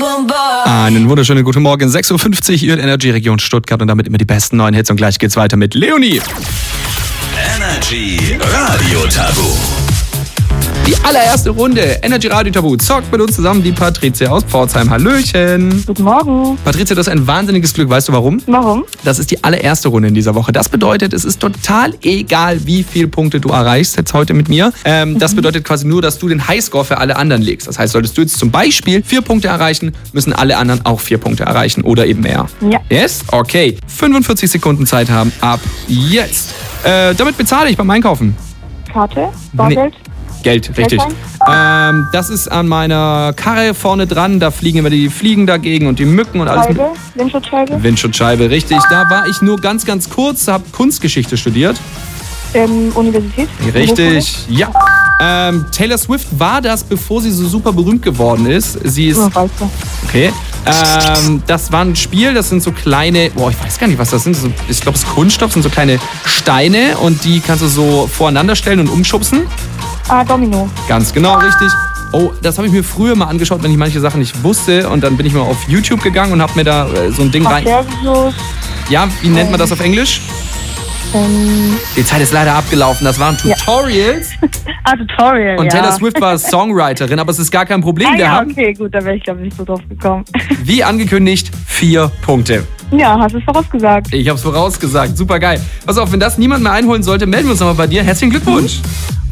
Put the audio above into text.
Einen wunderschönen guten Morgen, 6.50 Uhr, Energy Region Stuttgart und damit immer die besten neuen Hits und gleich geht's weiter mit Leonie. Energy Radio Tabu. Die allererste Runde Energy Radio Tabu zockt mit uns zusammen die Patricia aus Pforzheim. Hallöchen. Guten Morgen. Patricia, das ist ein wahnsinniges Glück. Weißt du warum? Warum? Das ist die allererste Runde in dieser Woche. Das bedeutet, es ist total egal, wie viele Punkte du erreichst jetzt heute mit mir. Das bedeutet quasi nur, dass du den Highscore für alle anderen legst. Das heißt, solltest du jetzt zum Beispiel 4 Punkte erreichen, müssen alle anderen auch 4 Punkte erreichen oder eben mehr. Ja. Yes? Okay. 45 Sekunden Zeit haben ab jetzt. Damit bezahle ich beim Einkaufen. Karte? Bargeld? Geld, richtig. Das ist an meiner Karre vorne dran. Da fliegen immer die Fliegen dagegen und die Mücken und alles. Scheibe? Windschutzscheibe? Windschutzscheibe, richtig. Da war ich nur ganz kurz, habe Kunstgeschichte studiert. Universität? Richtig, ja. Taylor Swift war das, bevor sie so super berühmt geworden ist. Sie ist... Oh, weißt du. Okay. Das war ein Spiel, das sind so kleine... Boah, ich weiß gar nicht, was das sind. Ich glaube, es ist Kunststoff, sind so kleine Steine und die kannst du so voreinander stellen und umschubsen. Domino. Ganz genau, richtig. Oh, das habe ich mir früher mal angeschaut, wenn ich manche Sachen nicht wusste. Und dann bin ich mal auf YouTube gegangen und habe mir da so ein Ding rein... Ja, wie nennt man das auf Englisch? Die Zeit ist leider abgelaufen. Das waren Tutorials. Tutorial, und Taylor Swift war Songwriterin, aber es ist gar kein Problem. Wir ja, haben, okay, gut, da wäre ich, glaube ich, nicht so drauf gekommen. wie angekündigt, 4 Punkte. Ja, hast du es vorausgesagt. Ich habe es vorausgesagt. Super geil. Pass auf, wenn das niemand mehr einholen sollte, melden wir uns nochmal bei dir. Herzlichen Glückwunsch.